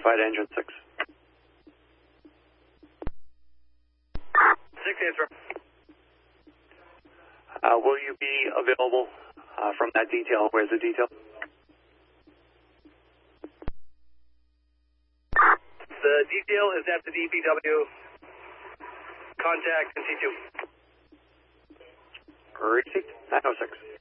identified engine 6. 6 answer. Will you be available from that detail? Where's the detail? The detail is at the DPW. Contact NC2. Received. 906.